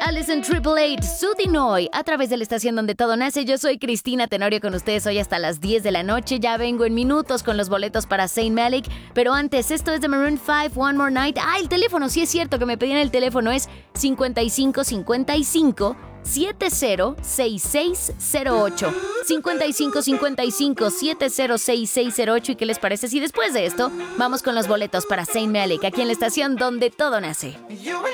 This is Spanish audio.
Alice en Triple Eight, Sudinoy, a través de la estación donde todo nace. Yo soy Cristina Tenorio con ustedes hoy hasta las 10 de la noche. Ya vengo en minutos con los boletos para Saint Malik. Pero antes, esto es de Maroon 5, One More Night. El teléfono, sí es cierto que me pedían el teléfono. Es 5555 706608. 5555 706608. ¿Y qué les parece si después de esto vamos con los boletos para Saint Malik aquí en la estación donde todo nace?